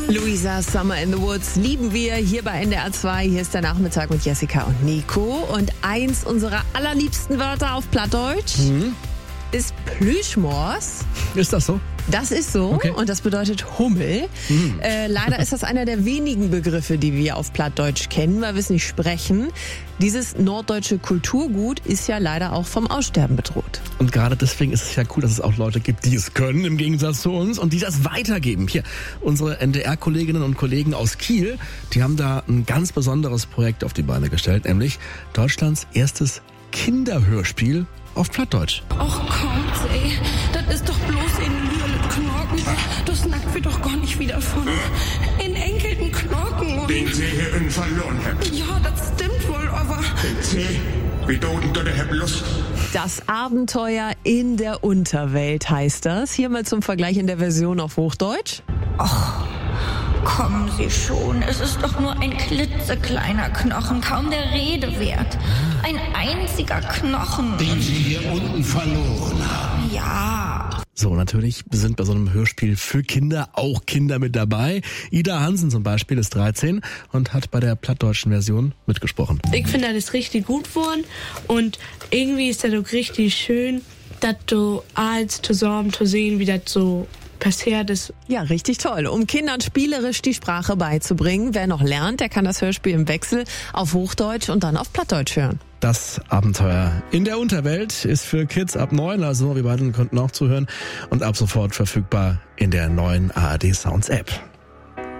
Luisa, Summer in the Woods lieben wir hier bei NDR 2. Hier ist der Nachmittag mit Jessica und Nico. Und eins unserer allerliebsten Wörter auf Plattdeutsch ist Plüschmors. Ist das so? Das ist so, okay. Und das bedeutet Hummel. Leider ist das einer der wenigen Begriffe, die wir auf Plattdeutsch kennen, weil wir es nicht sprechen. Dieses norddeutsche Kulturgut ist ja leider auch vom Aussterben bedroht. Und gerade deswegen ist es ja cool, dass es auch Leute gibt, die es können, im Gegensatz zu uns, und die das weitergeben. Hier, unsere NDR-Kolleginnen und Kollegen aus Kiel, die haben da ein ganz besonderes Projekt auf die Beine gestellt, nämlich Deutschlands erstes Kinderhörspiel auf Plattdeutsch. Och kommt, ey, das ist doch bloß in Knochen. Das snackt wir doch gar nicht wieder von. In enkelten Knochen. Den Sie hierin verloren habt. Ja, das stimmt wohl, aber... Sie, wie doden da der Lust? Das Abenteuer in der Unterwelt heißt das. Hier mal zum Vergleich in der Version auf Hochdeutsch. Kommen Sie schon, es ist doch nur ein klitzekleiner Knochen, kaum der Rede wert. Ein einziger Knochen. Den Sie hier unten verloren haben. Ja. So, natürlich sind bei so einem Hörspiel für Kinder auch Kinder mit dabei. Ida Hansen zum Beispiel ist 13 und hat bei der plattdeutschen Version mitgesprochen. Ich finde, das ist richtig gut geworden und irgendwie ist das auch richtig schön, das so alles zusammen zu sehen, wie das so passiert ist. Ja, richtig toll. Um Kindern spielerisch die Sprache beizubringen. Wer noch lernt, der kann das Hörspiel im Wechsel auf Hochdeutsch und dann auf Plattdeutsch hören. Das Abenteuer in der Unterwelt ist für Kids ab 9, also wir beiden könnten auch zuhören, und ab sofort verfügbar in der neuen ARD Sounds App.